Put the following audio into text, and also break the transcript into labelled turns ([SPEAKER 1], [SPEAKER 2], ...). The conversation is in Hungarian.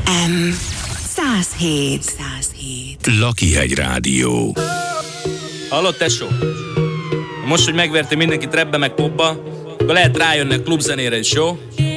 [SPEAKER 1] FM 107.
[SPEAKER 2] Lakihegy Rádió.
[SPEAKER 3] Hallod, tesó? Most, hogy megvertél mindenkit rapbe meg popba, akkor lehet rájönni a klubzenére is, jó?